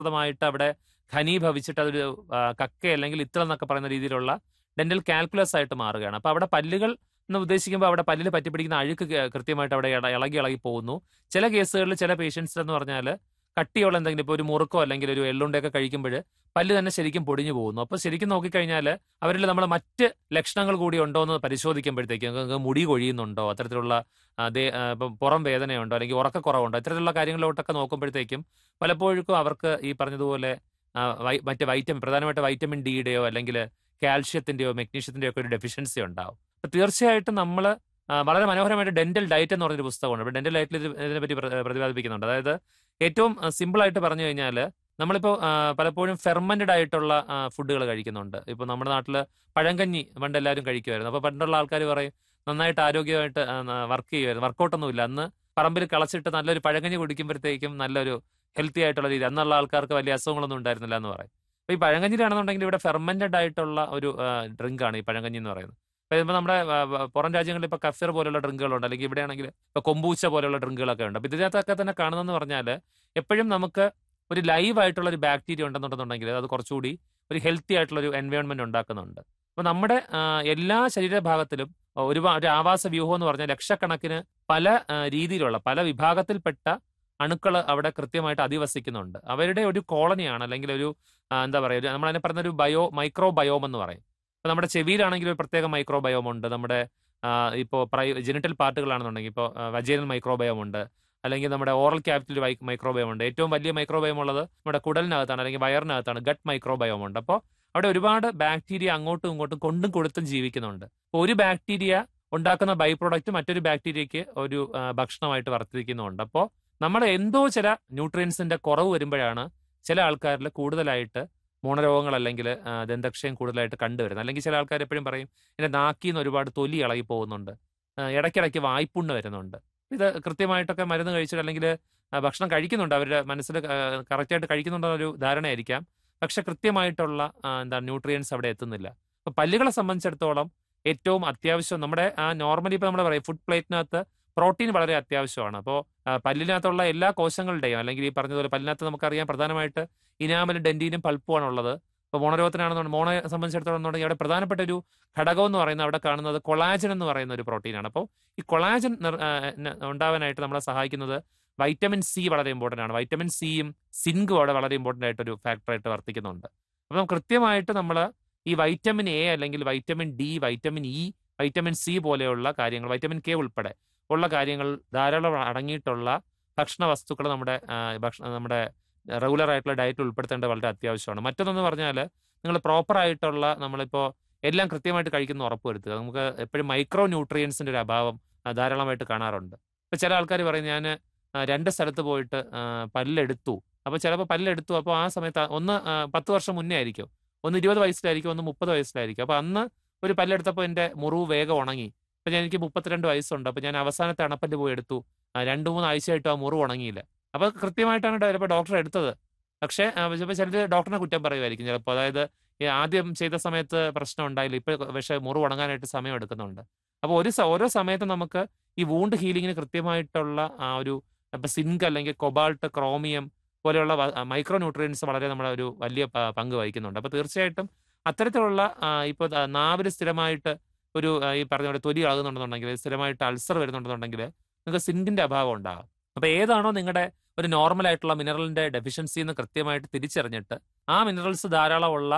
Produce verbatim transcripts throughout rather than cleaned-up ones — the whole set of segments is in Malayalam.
ശാസ്ത്രീയമായിട്ട് അവിടെ ഘനീഭവിച്ചിട്ട് അതൊരു ആ, കക്ക അല്ലെങ്കിൽ ഇത്തളം എന്നൊക്കെ പറയുന്ന രീതിയിലുള്ള ഡെന്റൽ കാൽക്കുലസ് ആയിട്ട് മാറുകയാണ്. അപ്പൊ അവിടെ പല്ലുകൾ എന്ന് ഉദ്ദേശിക്കുമ്പോൾ അവിടെ പല്ലിൽ പറ്റിപ്പിടിക്കുന്ന അഴുക്ക് ക- കൃത്യമായിട്ട് അവിടെ ഇള- ഇളകി ഇളകി പോകുന്നു. ചില കേസുകളിൽ ചില പേഷ്യൻസ് എന്ന് പറഞ്ഞാൽ കട്ടിയുള്ള എന്തെങ്കിലും ഇപ്പോൾ ഒരു മുറുക്കോ അല്ലെങ്കിൽ ഒരു എള്ളുണ്ടയൊക്കെ കഴിക്കുമ്പോൾ പല്ല് തന്നെ ശരിക്കും പൊടിഞ്ഞു പോകുന്നു. അപ്പോൾ ശരിക്കും നോക്കിക്കഴിഞ്ഞാൽ അവരിൽ നമ്മൾ മറ്റ് ലക്ഷണങ്ങൾ കൂടി ഉണ്ടോ എന്ന് പരിശോധിക്കുമ്പോഴത്തേക്കും നിങ്ങൾക്ക് മുടി കൊഴിയുന്നുണ്ടോ, അത്തരത്തിലുള്ള ആ, ദേ- ആ, ഇപ്പം പുറം വേദനയുണ്ടോ അല്ലെങ്കിൽ ഉറക്കക്കുറവുണ്ടോ, ഇത്തരത്തിലുള്ള കാര്യങ്ങളിലോട്ടൊക്കെ നോക്കുമ്പോഴത്തേക്കും പലപ്പോഴും അവർക്ക് ഈ പറഞ്ഞതുപോലെ ആ, വൈ- മറ്റ് വൈറ്റമിൻ പ്രധാനമായിട്ട് വൈറ്റമിൻ ഡിയുടെയോ അല്ലെങ്കിൽ കാൽഷ്യത്തിന്റെയോ മെഗ്നീഷ്യത്തിന്റെയോ ഒക്കെ ഒരു ഡെഫിഷ്യൻസി ഉണ്ടാവും. അപ്പൊ തീർച്ചയായിട്ടും നമ്മൾ വളരെ മനോഹരമായിട്ട് ഡെന്റൽ ഡയറ്റ് എന്ന് പറഞ്ഞൊരു പുസ്തകമുണ്ട്. അപ്പോൾ ഡെന്റൽ ഡയറ്റിൽ ഇത് ഇതിനെപ്പറ്റി പ്ര- പ്രതിപാദിപ്പിക്കുന്നുണ്ട്. അതായത് ഏറ്റവും സിമ്പിൾ ആയിട്ട് പറഞ്ഞു കഴിഞ്ഞാൽ നമ്മളിപ്പോൾ ആ, പലപ്പോഴും ഫെർമെന്റഡ് ആയിട്ടുള്ള ഫുഡുകൾ കഴിക്കുന്നുണ്ട്. ഇപ്പോൾ നമ്മുടെ നാട്ടിൽ പഴങ്കഞ്ഞി പണ്ട് എല്ലാവരും കഴിക്കുമായിരുന്നു. അപ്പോൾ പണ്ടുള്ള ആൾക്കാർ പറയും നന്നായിട്ട് ആരോഗ്യമായിട്ട് വർക്ക് ചെയ്യുമായിരുന്നു, വർക്കൗട്ടൊന്നും ഇല്ല. അന്ന് പറമ്പിൽ കളച്ചിട്ട് നല്ലൊരു പഴങ്കഞ്ഞി കുടിക്കുമ്പോഴത്തേക്കും നല്ലൊരു ഹെൽത്തി ആയിട്ടുള്ള രീതി, അന്നുള്ള ആൾക്കാർക്ക് വലിയ അസുഖങ്ങളൊന്നും ഉണ്ടായിരുന്നില്ല എന്ന് പറയും. അപ്പോൾ ഈ പഴങ്കഞ്ഞിലാണെന്നുണ്ടെങ്കിൽ ഇവിടെ ഫെർമെന്റഡ് ആയിട്ടുള്ള ഒരു ഡ്രിങ്ക് ആണ് ഈ പഴങ്കഞ്ഞി എന്ന് പറയുന്നത്. അപ്പോൾ ഇപ്പോൾ നമ്മുടെ ആ, വ- പുറം രാജ്യങ്ങളിൽ ഇപ്പോൾ കഫിർ പോലുള്ള ഡ്രിങ്കുകളുണ്ട്, അല്ലെങ്കിൽ ഇവിടെയാണെങ്കിൽ ഇപ്പോൾ കൊമ്പൂച്ച പോലുള്ള ഡ്രിങ്കുകളൊക്കെ ഉണ്ട്. അപ്പോൾ ഇതിനകത്തൊക്കെ തന്നെ കാണുന്നതെന്ന് പറഞ്ഞാൽ എപ്പോഴും നമുക്ക് ഒരു ലൈവ് ആയിട്ടുള്ള ഒരു ബാക്ടീരിയ ഉണ്ടെന്നുണ്ടെന്നുണ്ടെങ്കിൽ അത് കുറച്ചുകൂടി ഒരു ഹെൽത്തി ആയിട്ടുള്ള ഒരു എൻവയോൺമെന്റ് ഉണ്ടാക്കുന്നുണ്ട്. അപ്പോൾ നമ്മുടെ ആ, എല്ലാ ശരീരഭാഗത്തിലും ഒരുപാട് ഒരു ആവാസ വ്യൂഹം എന്ന് പറഞ്ഞാൽ ലക്ഷക്കണക്കിന് പല ആ, രീതിയിലുള്ള പല വിഭാഗത്തിൽപ്പെട്ട അണുക്കൾ അവിടെ കൃത്യമായിട്ട് അധിവസിക്കുന്നുണ്ട്. അവരുടെ ഒരു കോളനിയാണ്, അല്ലെങ്കിൽ ഒരു ആ, എന്താ പറയുക, നമ്മൾ അതിനെ പറയുന്ന ഒരു ബയോ മൈക്രോ ബയോം എന്ന് പറയും. ഇപ്പൊ നമ്മുടെ ചെവിയിലാണെങ്കിൽ ഒരു പ്രത്യേക മൈക്രോ ബയോം ഉണ്ട്. നമ്മുടെ ഇപ്പോൾ പ്രൈ ജെനിറ്റൽ പാർട്ടുകളാണെന്നുണ്ടെങ്കിൽ ഇപ്പോൾ വജൈനൽ മൈക്രോ ബയോം ഉണ്ട്, അല്ലെങ്കിൽ നമ്മുടെ ഓറൽ ക്യാവിറ്റിയിൽ ഒരു മൈക്രോ ബയോം ഉണ്ട്. ഏറ്റവും വലിയ മൈക്രോ ബയോം ഉള്ളത് നമ്മുടെ കുടലിനകത്താണ് അല്ലെങ്കിൽ വയറിനകത്താണ്, ഗട്ട് മൈക്രോ ബയോം ഉണ്ട്. അപ്പോൾ അവിടെ ഒരുപാട് ബാക്ടീരിയ അങ്ങോട്ടും ഇങ്ങോട്ടും കൊണ്ടും കൊടുത്തും ജീവിക്കുന്നുണ്ട്. അപ്പോൾ ഒരു ബാക്ടീരിയ ഉണ്ടാക്കുന്ന ബൈ പ്രോഡക്റ്റ് മറ്റൊരു ബാക്ടീരിയയ്ക്ക് ഒരു ആ, ഭക്ഷണമായിട്ട് വർത്തിക്കുന്നുണ്ട്. അപ്പോൾ നമ്മുടെ എന്തോ ചില ന്യൂട്രിയൻസിന്റെ കുറവ് വരുമ്പോഴാണ് ചില ആൾക്കാരിൽ കൂടുതലായിട്ട് മോണരോഗങ്ങൾ അല്ലെങ്കിൽ ആ, ദന്തക്ഷയം കൂടുതലായിട്ട് കണ്ടുവരുന്നത്. അല്ലെങ്കിൽ ചില ആൾക്കാർ എപ്പോഴും പറയും എന്റെ നാക്കിൽ നിന്ന് ഒരുപാട് തൊലി ഇളകി പോകുന്നുണ്ട്, ആ, ഇടയ്ക്കിടയ്ക്ക് വായ്പുണ്ണ് വരുന്നുണ്ട്. ഇത് കൃത്യമായിട്ടൊക്കെ മരുന്ന് കഴിച്ചിട്ട് അല്ലെങ്കിൽ ആ, ഭക്ഷണം കഴിക്കുന്നുണ്ട്, അവരുടെ മനസ്സിൽ കറക്റ്റായിട്ട് കഴിക്കുന്നുണ്ടെന്നൊരു ധാരണയായിരിക്കാം. പക്ഷെ കൃത്യമായിട്ടുള്ള ആ, എന്താ ന്യൂട്രിയൻസ് അവിടെ എത്തുന്നില്ല. അപ്പൊ പല്ലുകളെ സംബന്ധിച്ചിടത്തോളം ഏറ്റവും അത്യാവശ്യം നമ്മുടെ ആ നോർമലി ഇപ്പൊ നമ്മൾ പറയും ഫുഡ് പ്ലേറ്റിനകത്ത് പ്രോട്ടീൻ വളരെ അത്യാവശ്യമാണ്. അപ്പോൾ പല്ലിനകത്തുള്ള എല്ലാ കോശങ്ങളുടെയും അല്ലെങ്കിൽ ഈ പറഞ്ഞതുപോലെ പല്ലിനകത്ത് നമുക്കറിയാം പ്രധാനമായിട്ട് ഇനാമലും ഡെന്റീനും പൾപ്പുമാണ് ഉള്ളത്. ഇപ്പോൾ മോണരോഗത്തിനാണെന്നുണ്ടെങ്കിൽ മോണയെ സംബന്ധിച്ചിടത്തോളം എന്നുണ്ടെങ്കിൽ അവിടെ പ്രധാനപ്പെട്ട ഒരു ഘടകം എന്ന് പറയുന്നത് അവിടെ കാണുന്നത് കൊളാജൻ എന്ന് പറയുന്ന ഒരു പ്രോട്ടീനാണ്. അപ്പോൾ ഈ കൊളാജൻ ഉണ്ടാവാനായിട്ട് നമ്മളെ സഹായിക്കുന്നത് വൈറ്റമിൻ സി വളരെ ഇമ്പോർട്ടന്റ് ആണ്. വൈറ്റമിൻ സിയും സിങ്കും അവിടെ വളരെ ഇമ്പോർട്ടന്റ് ആയിട്ട് ഒരു ഫാക്ടറായിട്ട് വർത്തിക്കുന്നുണ്ട്. അപ്പം കൃത്യമായിട്ട് നമ്മൾ ഈ വൈറ്റമിൻ എ അല്ലെങ്കിൽ vitamin D, vitamin E, vitamin C പോലെയുള്ള കാര്യങ്ങൾ, വൈറ്റമിൻ കെ ഉൾപ്പെടെ ഉള്ള കാര്യങ്ങൾ ധാരാളം അടങ്ങിയിട്ടുള്ള ഭക്ഷണ വസ്തുക്കൾ നമ്മുടെ ആ, ഭക്ഷണ നമ്മുടെ റെഗുലർ ആയിട്ടുള്ള ഡയറ്റിൽ ഉൾപ്പെടുത്തേണ്ടത് വളരെ അത്യാവശ്യമാണ്. മറ്റൊന്നെന്ന് പറഞ്ഞാൽ നിങ്ങൾ പ്രോപ്പർ ആയിട്ടുള്ള നമ്മളിപ്പോൾ എല്ലാം കൃത്യമായിട്ട് കഴിക്കുന്ന ഉറപ്പുവരുത്തുക. നമുക്ക് എപ്പോഴും മൈക്രോ ന്യൂട്രിയൻസിന്റെ ഒരു അഭാവം ആ, ധാരാളമായിട്ട് കാണാറുണ്ട്. ഇപ്പൊ ചില ആൾക്കാർ പറയും ഞാൻ രണ്ട് സ്ഥലത്ത് പോയിട്ട് ആ, പല്ലെടുത്തു. അപ്പോൾ ചിലപ്പോൾ പല്ലെടുത്തു, അപ്പോൾ ആ സമയത്ത് ഒന്ന് ആ, പത്ത് വർഷം മുന്നേ ആയിരിക്കും, ഒന്ന് ഇരുപത് വയസ്സിലായിരിക്കും, ഒന്ന് മുപ്പത് വയസ്സിലായിരിക്കും. അപ്പോൾ അന്ന് ഒരു പല്ലെടുത്തപ്പോൾ എൻ്റെ മുറിവ് വേഗം ഉണങ്ങി. ഇപ്പൊ ഞാൻ എനിക്ക് മുപ്പത്തിരണ്ട് വയസ്സുണ്ട്, അപ്പൊ ഞാൻ അവസാനത്തെ അണപ്പല്ല് പോയി എടുത്തു. ആ, രണ്ടു മൂന്ന് ആഴ്ചയായിട്ടും ആ മുറിവ് ഉണങ്ങിയില്ല. അപ്പൊ കൃത്യമായിട്ടാണ് ചിലപ്പോൾ ഡോക്ടർ എടുത്തത്. പക്ഷേ ചിലപ്പോൾ ചിലർ ഡോക്ടറിനെ കുറ്റം പറയുമായിരിക്കും ചിലപ്പോൾ. അതായത് ഈ ആദ്യം ചെയ്ത സമയത്ത് പ്രശ്നം ഉണ്ടായില്ല, ഇപ്പൊ പക്ഷേ മുറിവ് ഉണങ്ങാനായിട്ട് സമയം എടുക്കുന്നുണ്ട്. അപ്പോൾ ഒരു സ- ഓരോ സമയത്തും നമുക്ക് ഈ വൂണ്ട് ഹീലിങ്ങിന് കൃത്യമായിട്ടുള്ള ആ ഒരു ഇപ്പൊ സിങ്ക് അല്ലെങ്കിൽ കൊബാൾട്ട്, ക്രോമിയം പോലെയുള്ള മൈക്രോ ന്യൂട്രിയൻസ് വളരെ നമ്മുടെ ഒരു വലിയ പ- പങ്ക് വഹിക്കുന്നുണ്ട്. അപ്പൊ തീർച്ചയായിട്ടും അത്തരത്തിലുള്ള ആ, ഇപ്പൊ നാവിൽ സ്ഥിരമായിട്ട് ഒരു ആ, ഈ പറഞ്ഞ പോലെ തൊലി ആകുന്നുണ്ടെന്നുണ്ടെങ്കിൽ, സ്ഥിരമായിട്ട് അൾസർ വരുന്നുണ്ടെന്നുണ്ടെങ്കിൽ നിങ്ങൾക്ക് സിങ്കിന്റെ അഭാവം ഉണ്ടാകും. അപ്പൊ ഏതാണോ നിങ്ങളുടെ ഒരു നോർമൽ ആയിട്ടുള്ള മിനറലിന്റെ ഡെഫിഷ്യൻസി എന്ന് കൃത്യമായിട്ട് തിരിച്ചറിഞ്ഞിട്ട് ആ മിനറൽസ് ധാരാളമുള്ള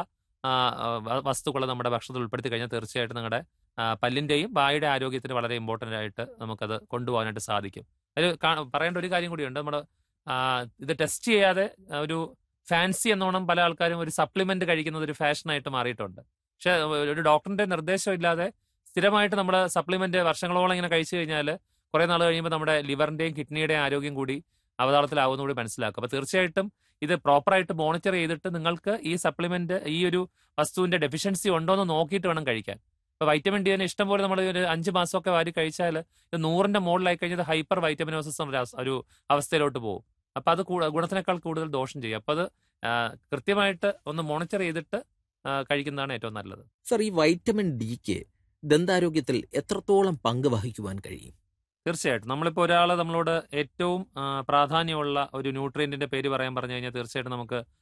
വസ്തുക്കൾ നമ്മുടെ ഭക്ഷണത്തിൽ ഉൾപ്പെടുത്തി കഴിഞ്ഞാൽ തീർച്ചയായിട്ടും നിങ്ങളുടെ ആ, പല്ലിന്റെയും വായുടെ ആരോഗ്യത്തിന് വളരെ ഇമ്പോർട്ടന്റ് ആയിട്ട് നമുക്കത് കൊണ്ടുപോകാനായിട്ട് സാധിക്കും. അതിൽ കാ- പറയേണ്ട ഒരു കാര്യം കൂടിയുണ്ട്. നമ്മൾ ഇത് ടെസ്റ്റ് ചെയ്യാതെ ആ, ഒരു ഫാൻസി എന്നോണം പല ആൾക്കാരും ഒരു സപ്ലിമെന്റ് കഴിക്കുന്നത് ഒരു ഫാഷനായിട്ട് മാറിയിട്ടുണ്ട്. പക്ഷെ ഒരു ഡോക്ടറിന്റെ നിർദ്ദേശം ഇല്ലാതെ സ്ഥിരമായിട്ട് നമ്മൾ സപ്ലിമെന്റ് വർഷങ്ങളോളം ഇങ്ങനെ കഴിച്ചു കഴിഞ്ഞാൽ കുറെ നാൾ കഴിയുമ്പോൾ നമ്മുടെ ലിവറിന്റെയും കിഡ്നിയുടെയും ആരോഗ്യം കൂടി അവതാളത്തിലാവുന്ന കൂടി മനസ്സിലാക്കും. അപ്പൊ തീർച്ചയായിട്ടും ഇത് പ്രോപ്പറായിട്ട് മോണിറ്റർ ചെയ്തിട്ട് നിങ്ങൾക്ക് ഈ സപ്ലിമെന്റ് ഈ ഒരു വസ്തുവിന്റെ ഡെഫിഷ്യൻസി ഉണ്ടോ എന്ന് നോക്കിയിട്ട് വേണം കഴിക്കാൻ. ഇപ്പൊ വൈറ്റമിൻ ഡി തന്നെ ഇഷ്ടം പോലെ നമ്മൾ ഒരു അഞ്ച് മാസമൊക്കെ വാരി കഴിച്ചാൽ ഇത് നൂറിന്റെ മുകളിലായി കഴിഞ്ഞത് ഹൈപ്പർ വൈറ്റമിനോസിസ് ഒരു അവസ്ഥ- ഒരു അവസ്ഥയിലോട്ട് പോകും. അപ്പൊ അത് കൂ- ഗുണത്തിനേക്കാൾ കൂടുതൽ ദോഷം ചെയ്യും. അപ്പൊ അത് ആ, കൃത്യമായിട്ട് ഒന്ന് മോണിറ്റർ ചെയ്തിട്ട് ആ, കഴിക്കുന്നതാണ് ഏറ്റവും നല്ലത്. സർ, ഈ വൈറ്റമിൻ ഡിക്ക് ദന്താരോഗ്യത്തിൽ എത്രത്തോളം പങ്ക് വഹിക്കുവാൻ കഴിയും? തീർച്ചയായിട്ടും. നമ്മളിപ്പോ ഒരാള് നമ്മളോട് ഏറ്റവും ആഹ്, പ്രാധാന്യമുള്ള ഒരു ന്യൂട്രിയന്റിന്റെ പേര് പറയാൻ പറഞ്ഞു കഴിഞ്ഞാൽ തീർച്ചയായിട്ടും നമുക്ക്